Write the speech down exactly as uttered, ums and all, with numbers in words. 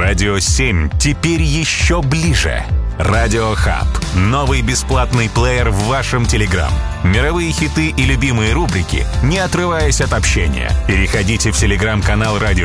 Радио семь теперь еще ближе. Радио Хаб. Новый бесплатный плеер в вашем Телеграм. Мировые хиты и любимые рубрики, не отрываясь от общения. Переходите в Телеграм-канал Радио